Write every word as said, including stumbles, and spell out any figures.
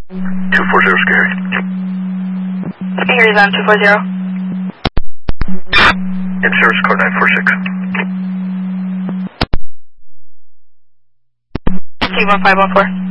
two four zero, Scary. Scary's on two four zero. In service, code nine four six. T one five one four.